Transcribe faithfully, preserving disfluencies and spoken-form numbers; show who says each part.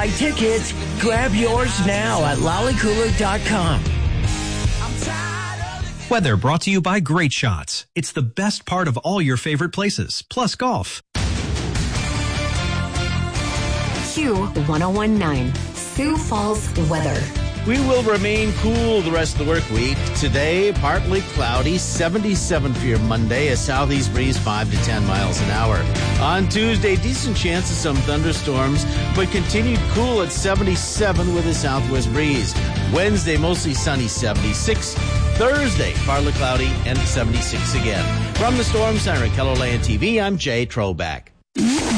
Speaker 1: buy tickets. Grab yours now at lollygooler dot com.
Speaker 2: Weather brought to you by Great Shots. It's the best part of all your favorite places, plus golf.
Speaker 3: Q one oh one point nine, Sioux Falls weather.
Speaker 4: We will remain cool the rest of the work week. Today, partly cloudy, seventy-seven for your Monday, a southeast breeze five to ten miles an hour. On Tuesday, decent chance of some thunderstorms, but continued cool at seventy-seven with a southwest breeze. Wednesday, mostly sunny, seventy-six. Thursday, partly cloudy and seventy-six again. From the Storm Center at Keller Land T V, I'm Jay Troback.